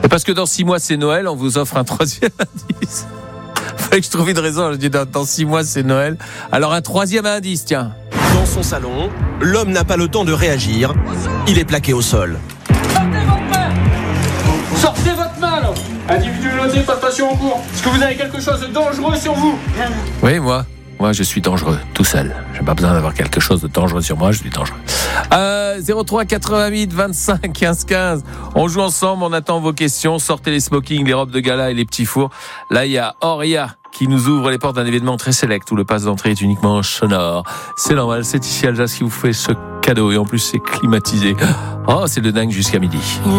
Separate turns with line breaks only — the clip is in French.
Et parce que dans 6 mois c'est Noël, on vous offre un 3e indice. Fallait que je trouve une raison. Je dis dans 6 mois c'est Noël. Alors un 3e indice, tiens.
Dans son salon, l'homme n'a pas le temps de réagir. Il est plaqué au sol.
Sortez votre main, là. Individu noté, palpation en cours. Est-ce que vous avez quelque chose de dangereux sur vous?
Oui, moi je suis dangereux, tout seul. J'ai pas besoin d'avoir quelque chose de dangereux sur moi, je suis dangereux. 03 88 25 15 15. On joue ensemble, on attend vos questions. Sortez les smokings, les robes de gala et les petits fours. Là, il y a Auria qui nous ouvre les portes d'un événement très sélect où le pass d'entrée est uniquement sonore. C'est normal, c'est ici Alsace qui vous fait ce cadeau et en plus c'est climatisé. Oh, c'est de dingue jusqu'à midi.